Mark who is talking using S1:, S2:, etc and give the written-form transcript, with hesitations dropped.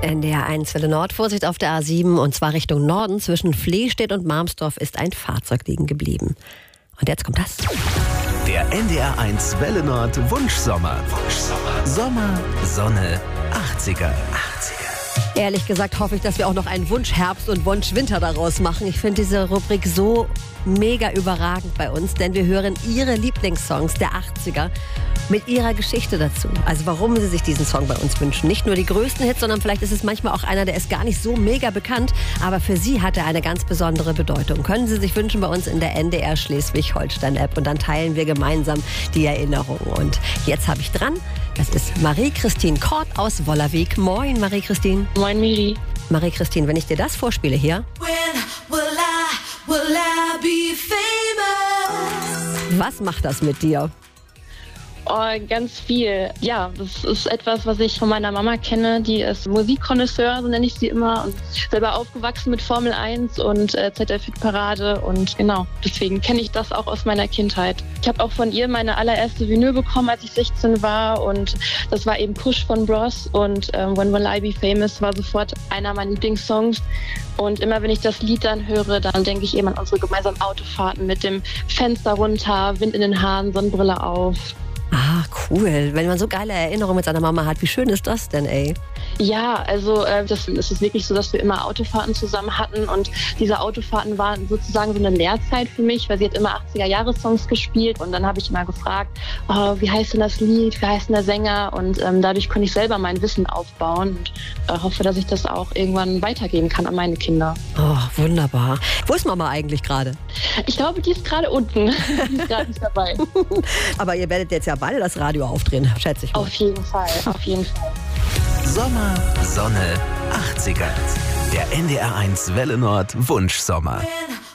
S1: NDR 1 Welle Nord, Vorsicht auf der A7 und zwar Richtung Norden. Zwischen Flehstedt und Marmsdorf ist ein Fahrzeug liegen geblieben. Und jetzt kommt das.
S2: Der NDR 1 Welle Nord Wunschsommer. Sommer, Sonne, 80er.
S1: Ehrlich gesagt hoffe ich, dass wir auch noch einen Wunschherbst und Wunschwinter daraus machen. Ich finde diese Rubrik so mega überragend bei uns, denn wir hören Ihre Lieblingssongs der 80er mit ihrer Geschichte dazu. Also warum Sie sich diesen Song bei uns wünschen. Nicht nur die größten Hits, sondern vielleicht ist es manchmal auch einer, der ist gar nicht so mega bekannt, aber für Sie hat er eine ganz besondere Bedeutung. Können Sie sich wünschen bei uns in der NDR Schleswig-Holstein-App und dann teilen wir gemeinsam die Erinnerungen. Und jetzt habe ich dran, das ist Marie-Christine Kort aus Wollerweg. Moin Marie-Christine.
S3: Moin Miri.
S1: Marie-Christine, wenn ich dir das vorspiele hier. Will I be famous? Was macht das mit dir?
S3: Oh, ganz viel. Ja, das ist etwas, was ich von meiner Mama kenne. Die ist Musikkonnoisseur, so nenne ich sie immer. Und selber aufgewachsen mit Formel 1 und ZDF-Parade. Und genau, deswegen kenne ich das auch aus meiner Kindheit. Ich habe auch von ihr meine allererste Vinyl bekommen, als ich 16 war. Und das war eben Push von Bros. Und When Will I Be Famous war sofort einer meiner Lieblingssongs. Und immer wenn ich das Lied dann höre, dann denke ich eben an unsere gemeinsamen Autofahrten mit dem Fenster runter, Wind in den Haaren, Sonnenbrille auf.
S1: Ah, cool. Wenn man so geile Erinnerungen mit seiner Mama hat, wie schön ist das denn, ey?
S3: Ja, also es ist wirklich so, dass wir immer Autofahrten zusammen hatten und diese Autofahrten waren sozusagen so eine Lehrzeit für mich, weil sie hat immer 80er-Jahre-Songs gespielt und dann habe ich immer gefragt, oh, wie heißt denn das Lied, wie heißt denn der Sänger und dadurch konnte ich selber mein Wissen aufbauen und hoffe, dass ich das auch irgendwann weitergeben kann an meine Kinder.
S1: Oh, wunderbar. Wo ist Mama eigentlich gerade?
S3: Ich glaube, die ist gerade unten. Die ist gerade nicht dabei.
S1: Aber ihr werdet jetzt ja beide das Radio aufdrehen, schätze ich mal.
S3: Auf jeden Fall, auf jeden Fall.
S2: Sommer, Sonne, 80er. Der NDR 1 Welle Nord Wunschsommer.